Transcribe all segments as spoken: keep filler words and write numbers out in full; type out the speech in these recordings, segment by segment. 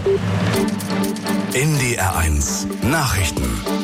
N D R eins Nachrichten.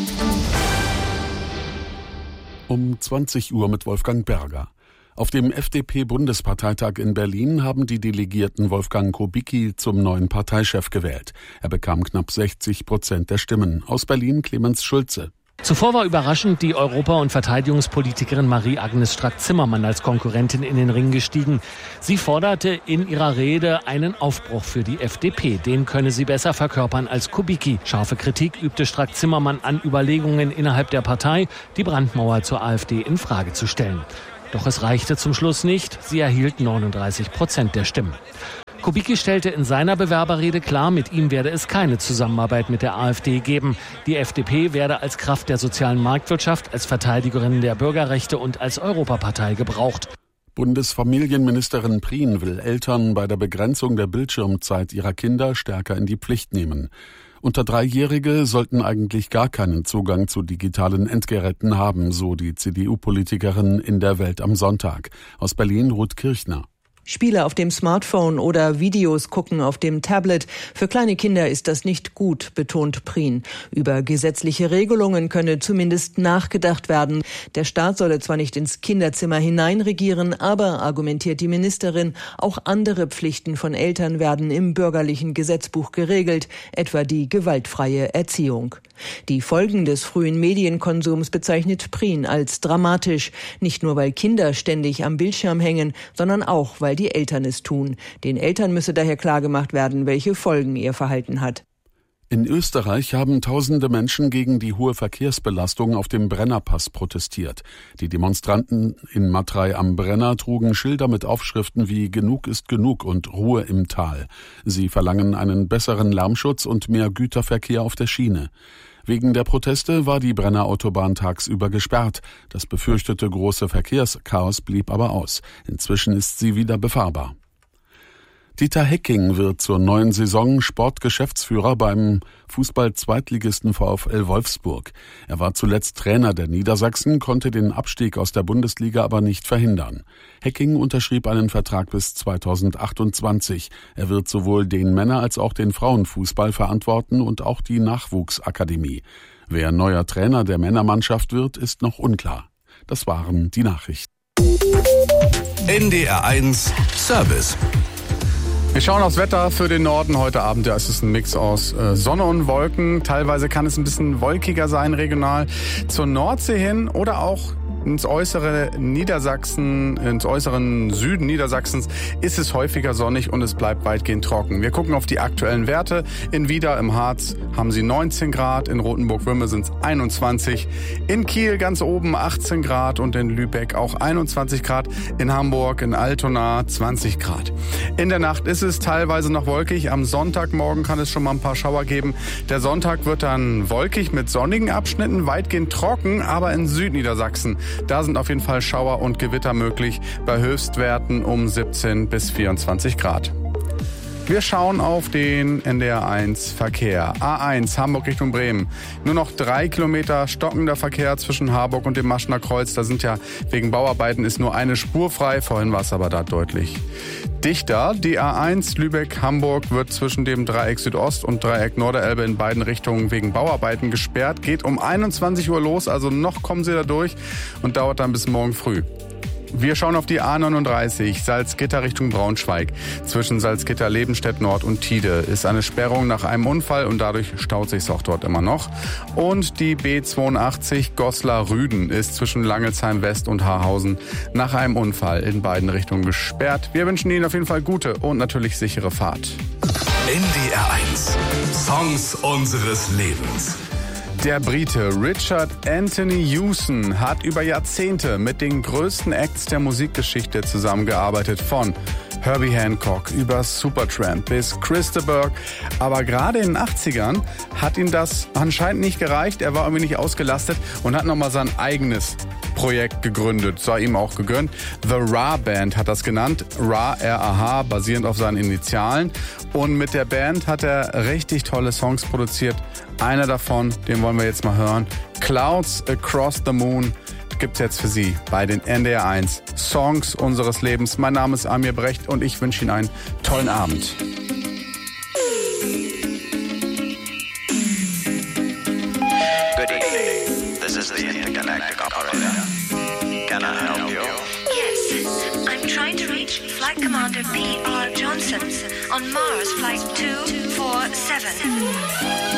Um zwanzig Uhr mit Wolfgang Berger. Auf dem F D P-Bundesparteitag in Berlin haben die Delegierten Wolfgang Kubicki zum neuen Parteichef gewählt. Er bekam knapp sechzig Prozent der Stimmen. Aus Berlin Clemens Schulze. Zuvor war überraschend die Europa- und Verteidigungspolitikerin Marie-Agnes Strack-Zimmermann als Konkurrentin in den Ring gestiegen. Sie forderte in ihrer Rede einen Aufbruch für die F D P. Den könne sie besser verkörpern als Kubicki. Scharfe Kritik übte Strack-Zimmermann an Überlegungen innerhalb der Partei, die Brandmauer zur AfD in Frage zu stellen. Doch es reichte zum Schluss nicht. Sie erhielt neununddreißig Prozent der Stimmen. Kubicki stellte in seiner Bewerberrede klar, mit ihm werde es keine Zusammenarbeit mit der AfD geben. Die F D P werde als Kraft der sozialen Marktwirtschaft, als Verteidigerin der Bürgerrechte und als Europapartei gebraucht. Bundesfamilienministerin Prien will Eltern bei der Begrenzung der Bildschirmzeit ihrer Kinder stärker in die Pflicht nehmen. Unter Dreijährige sollten eigentlich gar keinen Zugang zu digitalen Endgeräten haben, so die C D U-Politikerin in der Welt am Sonntag. Aus Berlin Ruth Kirchner. Spiele auf dem Smartphone oder Videos gucken auf dem Tablet. Für kleine Kinder ist das nicht gut, betont Prien. Über gesetzliche Regelungen könne zumindest nachgedacht werden. Der Staat solle zwar nicht ins Kinderzimmer hineinregieren, aber, argumentiert die Ministerin, auch andere Pflichten von Eltern werden im bürgerlichen Gesetzbuch geregelt, etwa die gewaltfreie Erziehung. Die Folgen des frühen Medienkonsums bezeichnet Prien als dramatisch. Nicht nur, weil Kinder ständig am Bildschirm hängen, sondern auch, weil die Eltern es tun. Den Eltern müsse daher klargemacht werden, welche Folgen ihr Verhalten hat. In Österreich haben tausende Menschen gegen die hohe Verkehrsbelastung auf dem Brennerpass protestiert. Die Demonstranten in Matrei am Brenner trugen Schilder mit Aufschriften wie »Genug ist genug« und »Ruhe im Tal«. Sie verlangen einen besseren Lärmschutz und mehr Güterverkehr auf der Schiene. Wegen der Proteste war die Brennerautobahn tagsüber gesperrt. Das befürchtete große Verkehrschaos blieb aber aus. Inzwischen ist sie wieder befahrbar. Dieter Hecking wird zur neuen Saison Sportgeschäftsführer beim Fußball-Zweitligisten VfL Wolfsburg. Er war zuletzt Trainer der Niedersachsen, konnte den Abstieg aus der Bundesliga aber nicht verhindern. Hecking unterschrieb einen Vertrag bis zweitausendachtundzwanzig. Er wird sowohl den Männer- als auch den Frauenfußball verantworten und auch die Nachwuchsakademie. Wer neuer Trainer der Männermannschaft wird, ist noch unklar. Das waren die Nachrichten. N D R eins Service. Wir schauen aufs Wetter für den Norden heute Abend. Ja, es ist ein Mix aus äh, Sonne und Wolken. Teilweise kann es ein bisschen wolkiger sein regional. Zur Nordsee hin oder auch ins äußere Niedersachsen, ins äußeren Süden Niedersachsens ist es häufiger sonnig und es bleibt weitgehend trocken. Wir gucken auf die aktuellen Werte. In Wieder im Harz haben sie neunzehn Grad, in Rothenburg-Würme sind es einundzwanzig, in Kiel ganz oben achtzehn Grad und in Lübeck auch einundzwanzig Grad, in Hamburg, in Altona zwanzig Grad. In der Nacht ist es teilweise noch wolkig. Am Sonntagmorgen kann es schon mal ein paar Schauer geben. Der Sonntag wird dann wolkig mit sonnigen Abschnitten, weitgehend trocken, aber in Südniedersachsen da sind auf jeden Fall Schauer und Gewitter möglich bei Höchstwerten um siebzehn bis vierundzwanzig Grad. Wir schauen auf den N D R eins Verkehr. A eins Hamburg Richtung Bremen. Nur noch drei Kilometer stockender Verkehr zwischen Harburg und dem Maschner Kreuz. Da sind ja wegen Bauarbeiten ist nur eine Spur frei. Vorhin war es aber da deutlich dichter. Die A eins Lübeck-Hamburg wird zwischen dem Dreieck Südost und Dreieck Norderelbe in beiden Richtungen wegen Bauarbeiten gesperrt. Geht um einundzwanzig Uhr los, also noch kommen sie da durch und dauert dann bis morgen früh. Wir schauen auf die A neununddreißig, Salzgitter Richtung Braunschweig. Zwischen Salzgitter, Lebenstedt Nord und Tide ist eine Sperrung nach einem Unfall und dadurch staut sich's auch dort immer noch. Und die B zweiundachtzig Goslar-Rüden ist zwischen Langelsheim West und Haarhausen nach einem Unfall in beiden Richtungen gesperrt. Wir wünschen Ihnen auf jeden Fall gute und natürlich sichere Fahrt. N D R eins Songs unseres Lebens. Der Brite Richard Anthony Hewson hat über Jahrzehnte mit den größten Acts der Musikgeschichte zusammengearbeitet, von Herbie Hancock über Supertramp bis Chris de Burgh. Aber gerade in den achtzigern hat ihm das anscheinend nicht gereicht. Er war irgendwie nicht ausgelastet und hat nochmal sein eigenes Projekt gegründet. Sei ihm auch gegönnt. The Ra Band hat das genannt. Ra, R A H, basierend auf seinen Initialen. Und mit der Band hat er richtig tolle Songs produziert. Einer davon, den wollen wir jetzt mal hören. Clouds Across the Moon gibt's jetzt für Sie bei den N D R eins Songs unseres Lebens. Mein Name ist Amir Brecht und ich wünsche Ihnen einen tollen Abend. help you? Yes, I'm trying to reach Flight Commander P R Johnson on Mars Flight two four seven.